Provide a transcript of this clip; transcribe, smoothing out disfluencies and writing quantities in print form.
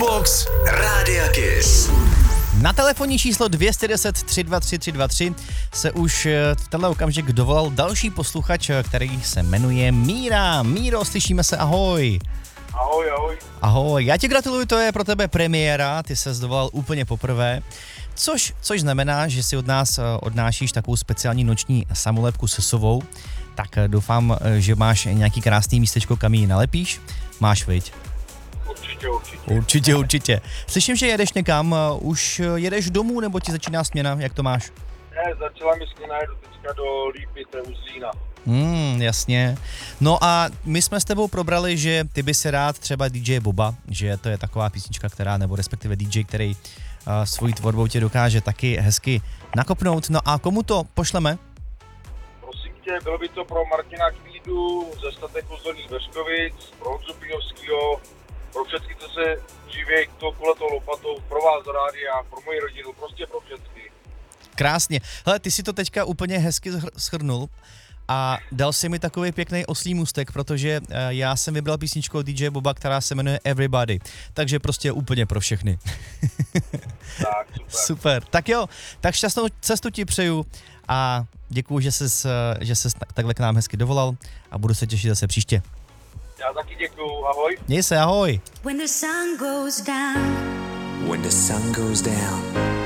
Jukebox Rádia Kiss. Na telefonní číslo 210 323 323 se už v tenhle okamžik dovolal další posluchač, který se jmenuje Míra. Míro, slyšíme se, ahoj. Ahoj, ahoj. Ahoj, já ti gratuluju, to je pro tebe premiéra, ty ses dovolal úplně poprvé, což znamená, že si od nás odnášíš takovou speciální noční samolepku se sovou, tak doufám, že máš nějaký krásný místečko, kam ji nalepíš. Máš, viď? Určitě. Slyším, že jedeš někam, už jedeš domů, nebo ti začíná směna, jak to máš? Ne, začala mi směna, jedu teďka do Lípy, to je u Zlína. Jasně. No a my jsme s tebou probrali, že ty by si rád třeba DJ Boba, že to je taková písnička, která, nebo respektive DJ, který svojí tvorbou tě dokáže taky hezky nakopnout. No a komu to pošleme? Prosím tě, bylo by to pro Martina Kvídu ze Stateku z Dolních Veřkovic, pro Honzu Pijovskýho, pro všechny, co se živějí kuletou lopatou, pro vás rádia, pro moji rodinu, prostě pro všechny. Krásně. Hele, ty si to teďka úplně hezky shrnul a dal si mi takový pěkný oslí můstek, protože já jsem vybral písničku od DJ Boba, která se jmenuje Everybody, takže prostě úplně pro všechny. Tak, Super. Tak jo, tak šťastnou cestu ti přeju a děkuju, že ses takhle k nám hezky dovolal a budu se těšit zase příště. Já taky děkuju, ahoj. Měj se, ahoj. When the sun goes down. When the sun goes down.